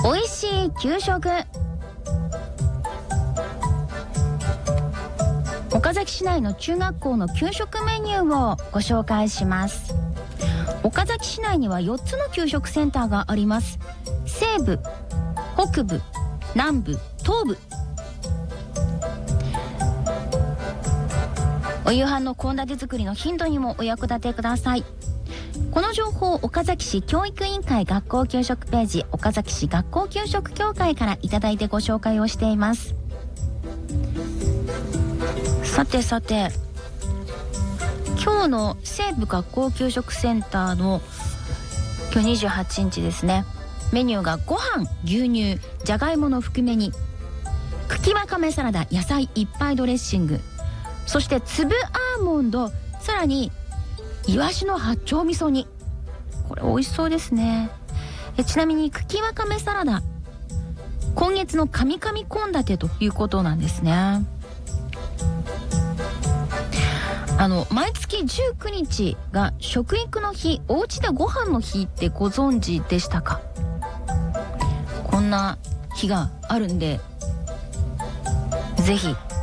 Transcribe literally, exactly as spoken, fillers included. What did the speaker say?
おいしい給食。岡崎市内の中学校の給食メニューをご紹介します。岡崎市内にはよっつの給食センターがあります。西部、北部、南部、東部。お夕飯の献立作りのヒントにもお役立てください。この情報、岡崎市教育委員会学校給食ページ、岡崎市学校給食協会からいただいてご紹介をしています。さてさて、今日の西部学校給食センターの今日にじゅうはちにちですね、メニューがご飯、牛乳、じゃがいもの含め煮、茎わかめサラダ、野菜いっぱいドレッシング、そして粒アーモンド、さらにイワシの八丁味噌煮。これ美味しそうですね。えちなみに茎わかめサラダ、今月の神々献立ということなんですね。あの毎月じゅうくにちが食育の日、おうちでご飯の日ってご存知でしたか？こんな日があるんで、ぜひ